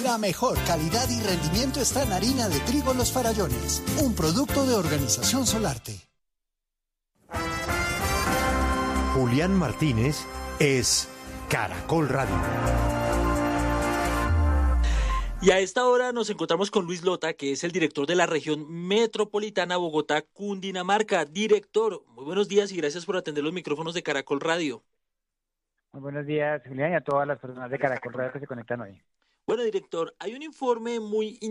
La mejor calidad y rendimiento está en harina de trigo Los Farallones, un producto de Organización Solarte. Julián Martínez es Caracol Radio. Y a esta hora nos encontramos con Luis Lota, que es el director de la región metropolitana Bogotá-Cundinamarca. Director, muy buenos días y gracias por atender los micrófonos de Caracol Radio. Muy buenos días, Julián, y a todas las personas de Caracol Radio que se conectan hoy. Bueno, director, hay un informe muy